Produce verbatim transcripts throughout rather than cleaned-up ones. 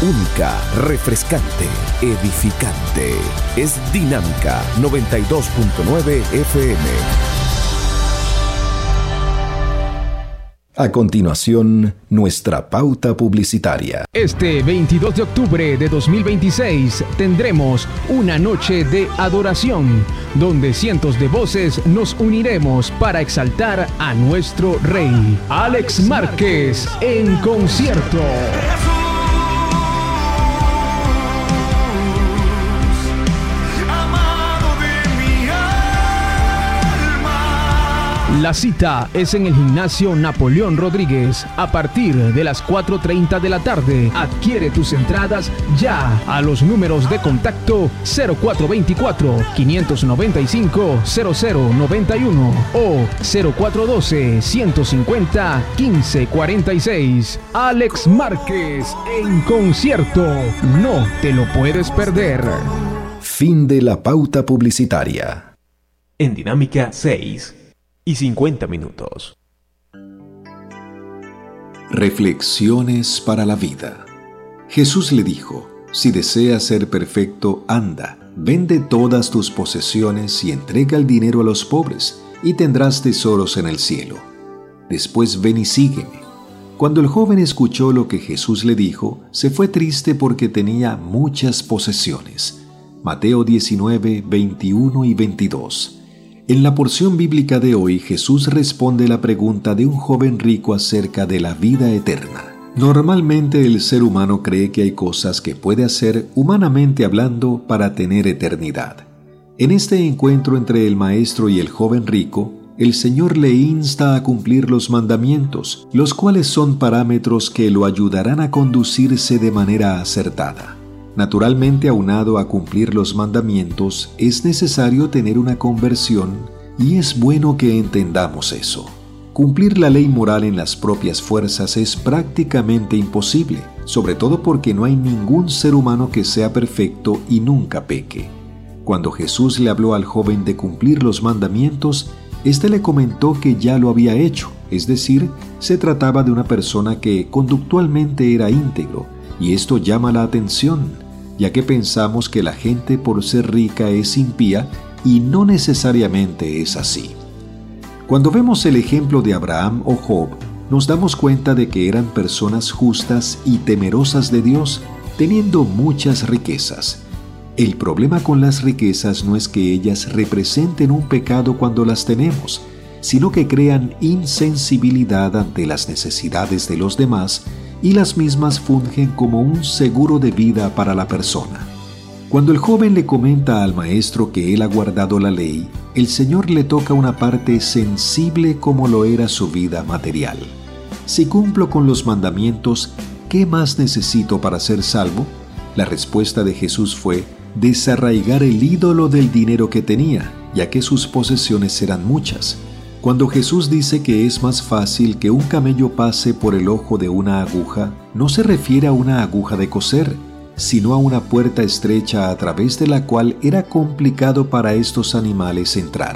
única, refrescante, edificante. Es Dinámica noventa y dos punto nueve F M. A continuación, nuestra pauta publicitaria. Este veintidós de octubre de dos mil veintiséis tendremos una noche de adoración, donde cientos de voces nos uniremos para exaltar a nuestro Rey. Alex Márquez en concierto. La cita es en el Gimnasio Napoleón Rodríguez a partir de las cuatro treinta de la tarde. Adquiere tus entradas ya a los números de contacto cero cuatro veinticuatro, quinientos noventa y cinco, cero cero noventa y uno o cero cuatro doce, ciento cincuenta, quince cuarenta y seis. Alex Márquez en concierto. No te lo puedes perder. Fin de la pauta publicitaria. En Dinámica seis y cincuenta minutos. Reflexiones para la vida. Jesús le dijo: si deseas ser perfecto, anda, vende todas tus posesiones y entrega el dinero a los pobres, y tendrás tesoros en el cielo. Después ven y sígueme. Cuando el joven escuchó lo que Jesús le dijo, se fue triste porque tenía muchas posesiones. Mateo diecinueve, veintiuno y veintidós. En la porción bíblica de hoy, Jesús responde la pregunta de un joven rico acerca de la vida eterna. Normalmente el ser humano cree que hay cosas que puede hacer, humanamente hablando, para tener eternidad. En este encuentro entre el maestro y el joven rico, el Señor le insta a cumplir los mandamientos, los cuales son parámetros que lo ayudarán a conducirse de manera acertada. Naturalmente, aunado a cumplir los mandamientos, es necesario tener una conversión, y es bueno que entendamos eso. Cumplir la ley moral en las propias fuerzas es prácticamente imposible, sobre todo porque no hay ningún ser humano que sea perfecto y nunca peque. Cuando Jesús le habló al joven de cumplir los mandamientos, éste le comentó que ya lo había hecho, es decir, se trataba de una persona que conductualmente era íntegro, y esto llama la atención, ya que pensamos que la gente por ser rica es impía y no necesariamente es así. Cuando vemos el ejemplo de Abraham o Job, nos damos cuenta de que eran personas justas y temerosas de Dios, teniendo muchas riquezas. El problema con las riquezas no es que ellas representen un pecado cuando las tenemos, sino que crean insensibilidad ante las necesidades de los demás, y las mismas fungen como un seguro de vida para la persona. Cuando el joven le comenta al maestro que él ha guardado la ley, el Señor le toca una parte sensible como lo era su vida material. Si cumplo con los mandamientos, ¿qué más necesito para ser salvo? La respuesta de Jesús fue desarraigar el ídolo del dinero que tenía, ya que sus posesiones eran muchas. Cuando Jesús dice que es más fácil que un camello pase por el ojo de una aguja, no se refiere a una aguja de coser, sino a una puerta estrecha a través de la cual era complicado para estos animales entrar.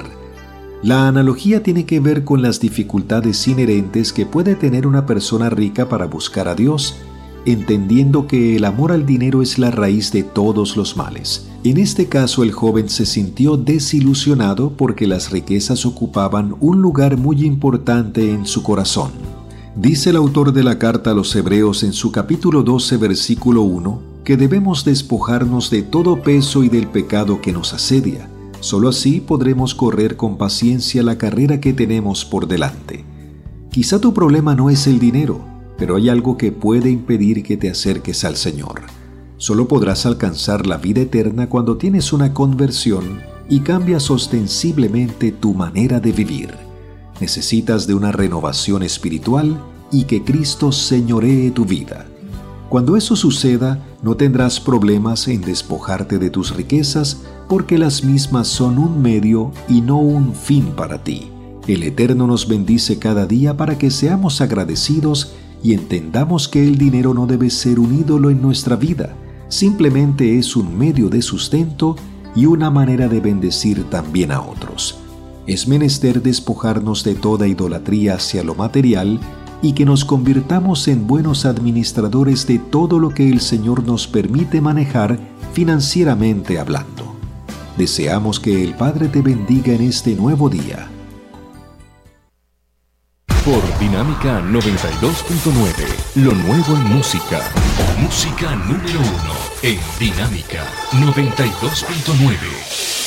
La analogía tiene que ver con las dificultades inherentes que puede tener una persona rica para buscar a Dios, entendiendo que el amor al dinero es la raíz de todos los males. En este caso, el joven se sintió desilusionado porque las riquezas ocupaban un lugar muy importante en su corazón. Dice el autor de la carta a los Hebreos en su capítulo doce, versículo uno, que debemos despojarnos de todo peso y del pecado que nos asedia. Solo así podremos correr con paciencia la carrera que tenemos por delante. Quizá tu problema no es el dinero, pero hay algo que puede impedir que te acerques al Señor. Solo podrás alcanzar la vida eterna cuando tienes una conversión y cambias ostensiblemente tu manera de vivir. Necesitas de una renovación espiritual y que Cristo señoree tu vida. Cuando eso suceda, no tendrás problemas en despojarte de tus riquezas, porque las mismas son un medio y no un fin para ti. El Eterno nos bendice cada día para que seamos agradecidos y entendamos que el dinero no debe ser un ídolo en nuestra vida, simplemente es un medio de sustento y una manera de bendecir también a otros. Es menester despojarnos de toda idolatría hacia lo material y que nos convirtamos en buenos administradores de todo lo que el Señor nos permite manejar financieramente hablando. Deseamos que el Padre te bendiga en este nuevo día. Por Dinámica noventa y dos punto nueve, lo nuevo en música. Música número uno en Dinámica noventa y dos punto nueve.